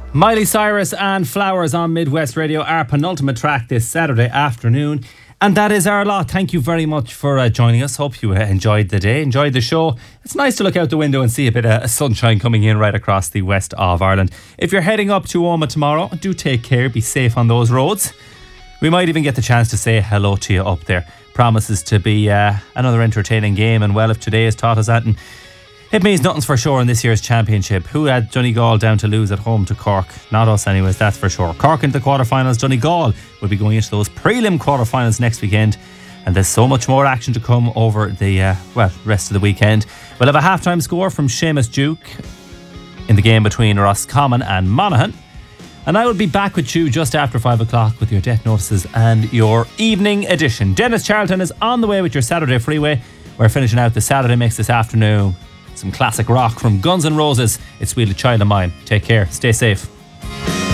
Miley Cyrus and Flowers on Midwest Radio, our penultimate track this Saturday afternoon. And that is our lot. Thank you very much for joining us. Hope you enjoyed the day, enjoyed the show. It's nice to look out the window and see a bit of sunshine coming in right across the west of Ireland. If you're heading up to Oma tomorrow, do take care, be safe on those roads. We might even get the chance to say hello to you up there. Promises to be another entertaining game, and well, if today has taught us that, and it means nothing's for sure in this year's championship. Who had Donegal down to lose at home to Cork? Not us anyways, that's for sure. Cork into the quarterfinals. Donegal will be going into those prelim quarterfinals next weekend. And there's so much more action to come over the rest of the weekend. We'll have a halftime score from Seamus Duke in the game between Roscommon and Monaghan. And I will be back with you just after 5 o'clock with your death notices and your evening edition. Dennis Charlton is on the way with your Saturday Freeway. We're finishing out the Saturday mix this afternoon. Some classic rock from Guns N' Roses. It's Sweet Child of Mine. Take care. Stay safe.